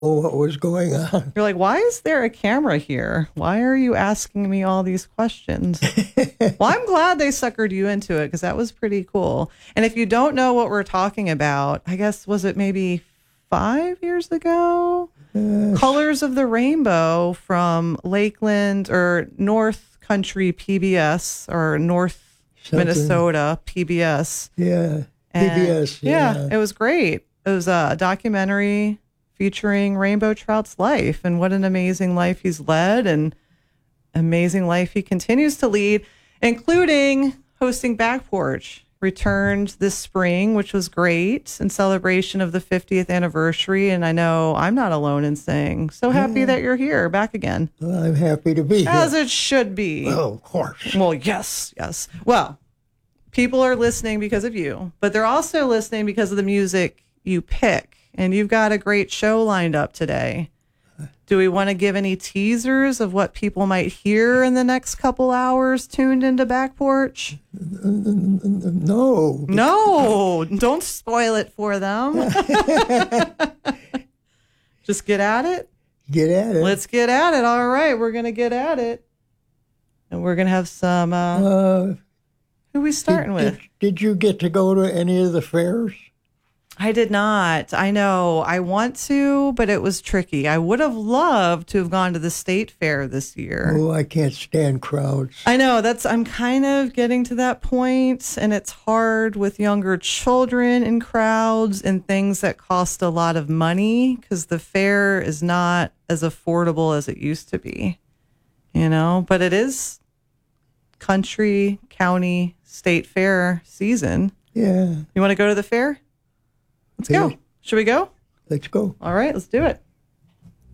what was going on. You're like, why is there a camera here? Why are you asking me all these questions? Well, I'm glad they suckered you into it because that was pretty cool. And if you don't know what we're talking about, I guess, was it maybe 5 years ago? Colors of the Rainbow from Lakeland or North Country PBS or North Minnesota PBS. Yeah, And PBS. yeah, it was great. It was a documentary featuring Rainbow Trout's life and what an amazing life he's led and amazing life he continues to lead, including hosting Back Porch. Returned this spring, which was great, in celebration of the 50th anniversary. And I know I'm not alone in saying, so happy that you're here, back again. Well, I'm happy to be here. As it should be. Oh, of course. Well, yes. Well, people are listening because of you, but they're also listening because of the music you pick. And you've got a great show lined up today. Do we want to give any teasers of what people might hear in the next couple hours tuned into Back Porch? No. No, don't spoil it for them. Just get at it. Get at it. Let's get at it. All right, we're going to get at it. And we're going to have some, who are we starting with? Did you get to go to any of the fairs? I did not. I know. I want to, but it was tricky. I would have loved to have gone to the state fair this year. Oh, I can't stand crowds. I know. I'm kind of getting to that point, and it's hard with younger children in crowds and things that cost a lot of money because the fair is not as affordable as it used to be, but it is country, county, state fair season. Yeah. You want to go to the fair? Let's go. Should we go? Let's go. All right, let's do it.